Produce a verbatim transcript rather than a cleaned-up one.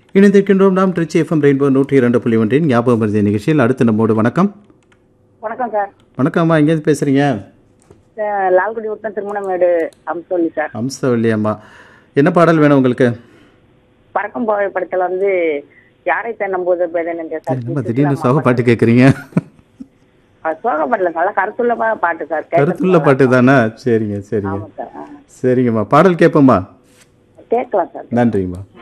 இணைந்திருக்கின்றோம் நாம் Trichy FM rainbow நூற்றி இரண்டு புள்ளி ஒன்றின் ஞாபகம் மருதிய நிகழ்ச்சியில் அடுத்து நம்மோடு வணக்கம். வணக்கம் சார். வணக்கம்மா, எங்கேருந்து பேசுறீங்க? சார், லால்குடி வட்டம் திருமணமேடு அம்சவல்லி சார். அம்சவல்லி அம்மா, என்ன பாடல் வேணும் உங்களுக்கு? பறக்கும் போய் படத்துல வந்து யாரை தான் நம்புவது பேதன் சார். நம்ம திடீர்னு சோக பாட்டு கேட்குறீங்க? சோக பாடல சார், கருத்துள்ள பாட்டு சார். கருத்துள்ள பாட்டு தானே? சரிங்க சரிங்க ஆமா சார். சரிங்கம்மா, பாடல் கேட்போம்மா. கேட்கலாம் சார். நன்றிங்கம்மா.